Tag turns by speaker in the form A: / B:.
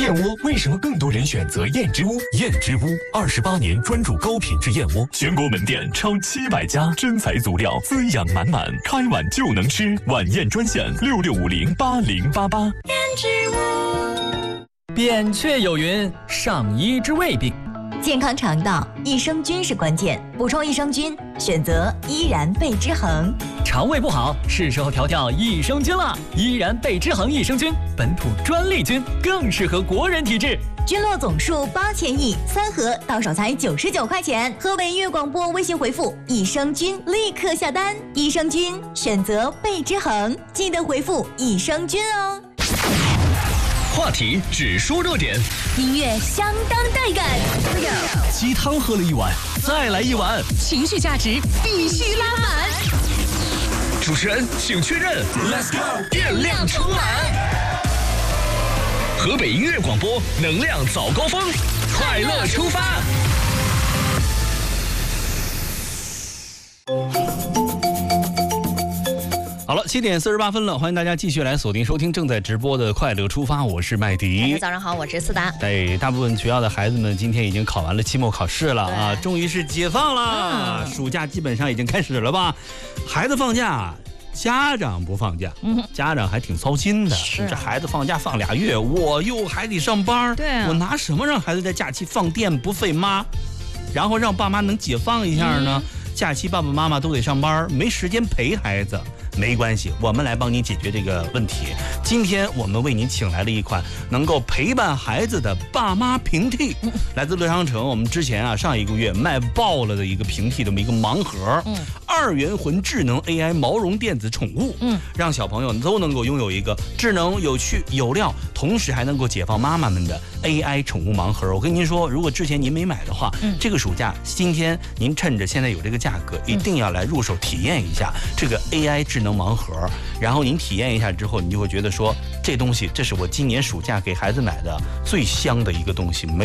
A: 燕窝为什么更多人选择燕之屋？燕之屋28年专注高品质燕窝，全国门店超700家，真材足料，滋养满满，开碗就能吃。晚宴专线66508088。
B: 燕之屋。扁鹊有云：上医之未病。
C: 健康肠道，益生菌是关键，补充益生菌，选择依然贝之恒。
B: 肠胃不好，是时候调调益生菌了。依然贝之恒益生菌，本土专利菌，更适合国人体质。
C: 菌落总数8000亿，3盒到手才99块钱。河北音乐广播微信回复益生菌，立刻下单。益生菌选择贝之恒，记得回复益生菌哦。
D: 话题只说热点，
C: 音乐相当带感。
D: 鸡汤喝了一碗，再来一碗，
E: 情绪价值必须拉满。
D: 主持人请确认 ，Let's go， 电量充满。河北音乐广播，能量早高峰，快乐出发。
F: 好了，7点48分了，欢迎大家继续来锁定收听正在直播的快乐出发，我是麦迪。
G: 大家早上好，我是思达。
F: 大部分学校的孩子们今天已经考完了期末考试了啊，终于是解放了，暑假基本上已经开始了吧？孩子放假，家长不放假，家长还挺操心的。这孩子放假放2月，我又还得上班，
G: 对
F: 我拿什么让孩子在假期放电不费妈，然后让爸妈能解放一下呢？假期爸爸妈妈都得上班，没时间陪孩子。没关系，我们来帮你解决这个问题。今天我们为您请来了一款能够陪伴孩子的爸妈平替，来自乐商城。我们之前上一个月卖爆了的一个平替这么一个盲盒，2元魂智能 AI 毛绒电子宠物，让小朋友都能够拥有一个智能、有趣、有料，同时还能够解放妈妈们的 AI 宠物盲盒。我跟您说，如果之前您没买的话，这个暑假今天您趁着现在有这个价格，一定要来入手体验一下这个 AI 智能盲盒，然后您体验一下之后，你就会觉得说，这东西这是我今年暑假给孩子买的最香的一个东西。